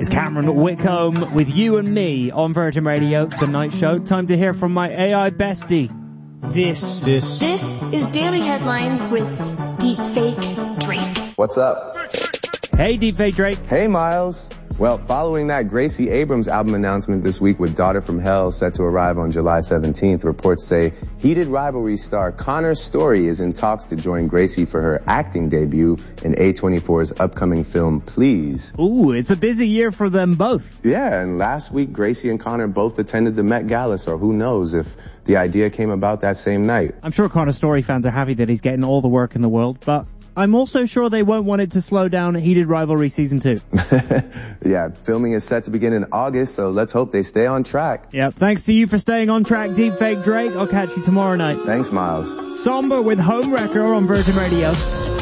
It's Cameron Whitcomb with You and Me on Virgin Radio, The Night Show. Time to hear from my AI bestie. This is Daily Headlines with Deepfake Drake. What's up? Hey, Deepfake Drake. Hey, Miles. Well, following that Gracie Abrams album announcement this week with Daughter from Hell set to arrive on July 17th, reports say Heated Rivalry star Connor Story is in talks to join Gracie for her acting debut in A24's upcoming film Please. Ooh, it's a busy year for them both. Yeah, and last week Gracie and Connor both attended the Met Gala, so who knows if the idea came about that same night. I'm sure Connor Story fans are happy that he's getting all the work in the world, but I'm also sure they won't want it to slow down Heated Rivalry Season 2. Yeah, filming is set to begin in August, so let's hope they stay on track. Yep, thanks to you for staying on track, Deepfake Drake. I'll catch you tomorrow night. Thanks, Miles. Somber with Homewrecker on Virgin Radio.